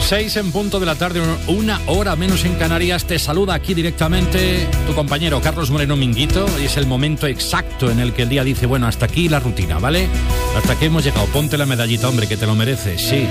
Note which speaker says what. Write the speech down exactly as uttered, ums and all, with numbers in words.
Speaker 1: Seis en punto de la tarde, una hora menos en Canarias. Te saluda aquí directamente tu compañero Carlos Moreno Minguito. Y es el momento exacto en el que el día dice, bueno, hasta aquí la rutina, ¿vale? Hasta aquí hemos llegado. Ponte la medallita, hombre, que te lo mereces, sí.